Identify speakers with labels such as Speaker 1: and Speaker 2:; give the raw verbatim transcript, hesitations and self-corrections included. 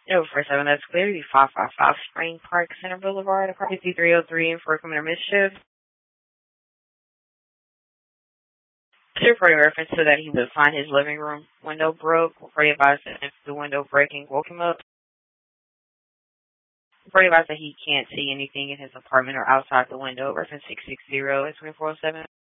Speaker 1: Oh, four seven, that's clearly five five five Spring Park Center Boulevard, apartment C three oh three in Fort Commander Mischief. Reporting reference to that he would find his living room window broke. Reporting advised that if the window breaking woke him up. Reporting advised that he can't see anything in his apartment or outside the window. Reference six six zero and twenty four oh seven.